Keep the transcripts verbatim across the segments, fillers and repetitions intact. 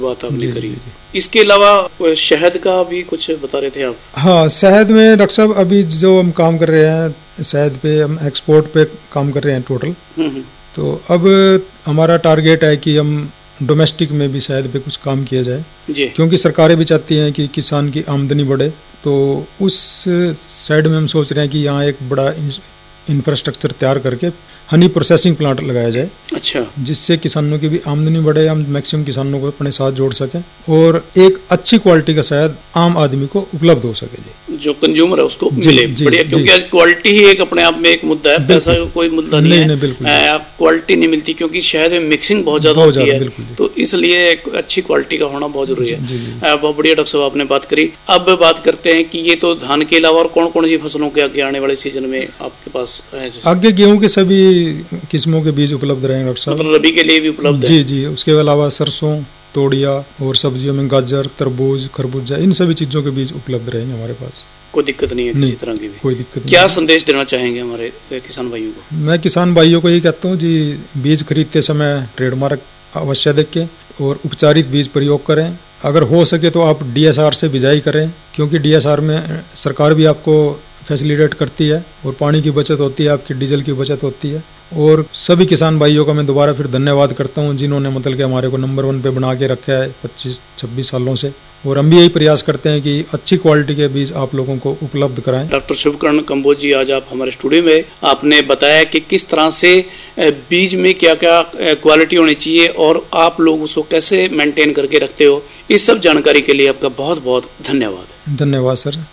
बात आपने करी। इसके अलावा शहद का भी कुछ बता रहे थे आप। हाँ, शहद में डॉक्टर साहब अभी जो हम काम कर रहे हैं शहद पे, हम एक्सपोर्ट पे काम कर रहे हैं टोटल। तो अब हमारा टारगेट है कि हम डोमेस्टिक में भी शहद पे कुछ काम किया जाए जी। क्योंकि सरकारें भी चाहती हैं कि किसान की आमदनी बढ़े। तो उस साइड में हम सोच रहे हैं कि यहाँ एक बड़ा इंफ्रास्ट्रक्चर तैयार करके हनी प्रोसेसिंग प्लांट लगाया जाए। अच्छा। जिससे किसानों की भी आमदनी बढ़े, हम मैक्सिमम किसानों को अपने साथ जोड़ सकें और एक अच्छी क्वालिटी का शहद आम आदमी को उपलब्ध हो सके जी, जो कंज्यूमर है उसको मिले बढ़िया। क्योंकि क्वालिटी ही एक अपने आप में एक मुद्दा है, पैसा कोई मुद्दा नहीं, नहीं है। बिल्कुल क्वालिटी नहीं मिलती क्योंकि शहद में मिक्सिंग बहुत ज्यादा होती है, तो इसलिए एक अच्छी क्वालिटी का होना बहुत जरूरी है। बहुत बढ़िया डॉक्टर साहब आपने बात करी। अब बात करते हैं कि ये तो धान के अलावा और कौन कौन सी फसलों के आगे आने वाले सीजन में आपके पास है? आगे गेहूं के सभी किस्मों के बीज उपलब्ध रहेंगे डॉक्टर साहब। मतलब रबी के लिए भी उपलब्ध जी है? जी। उसके अलावा सरसों, तोड़िया और सब्जियों में गाजर, तरबूज, खरबूजा, इन सभी चीजों के बीज उपलब्ध रहेंगे हमारे पास। कोई दिक्कत नहीं है किसी तरह की भी? कोई दिक्कत नहीं। क्या संदेश देना चाहेंगे हमारे किसान भाइयों को? मैं किसान भाइयों को यही कहता हूँ जी, बीज खरीदते समय ट्रेडमार्क अवश्य देखें और उपचारित बीज प्रयोग करें। अगर हो सके तो आप डीएसआर से बिजाई करें क्योंकि डीएसआर में सरकार भी आपको फैसिलिटेट करती है और पानी की बचत होती है, आपकी डीजल की बचत होती है। और सभी किसान भाइयों का मैं दोबारा फिर धन्यवाद करता हूं जिन्होंने मतलब कि हमारे को नंबर वन पे बना के रखा है पच्चीस छब्बीस सालों से। और हम भी यही प्रयास करते हैं कि अच्छी क्वालिटी के बीज आप लोगों को उपलब्ध कराएं। डॉक्टर शुभकर्ण कंबोज जी, आज आप हमारे स्टूडियो में आपने बताया कि किस तरह से बीज में क्या क्या क्वालिटी होनी चाहिए और आप लोग उसको कैसे मेंटेन करके रखते हो। इस सब जानकारी के लिए आपका बहुत बहुत धन्यवाद। धन्यवाद सर।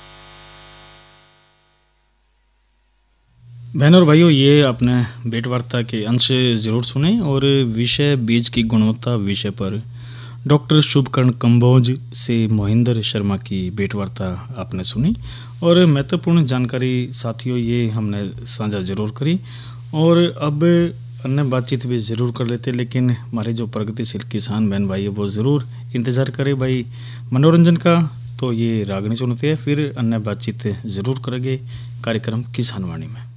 बहनों और भाइयों, ये आपने भेंट वार्ता के अंश जरूर सुने और विषय बीज की गुणवत्ता विषय पर डॉक्टर शुभकर्ण कंबोज से मोहिंदर शर्मा की भेंट वार्ता आपने सुनी और महत्वपूर्ण जानकारी साथियों ये हमने साझा जरूर करी। और अब अन्य बातचीत भी ज़रूर कर लेते, लेकिन हमारे जो प्रगतिशील किसान बहन भाई है वो ज़रूर इंतज़ार करें भाई मनोरंजन का। तो ये रागनी सुनते हैं, फिर अन्य बातचीत ज़रूर करेंगे कार्यक्रम किसान वाणी में।